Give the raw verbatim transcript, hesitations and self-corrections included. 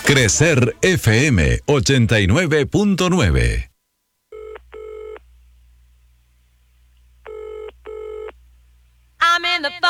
Crecer F M ochenta y nueve punto nueve. I'm in the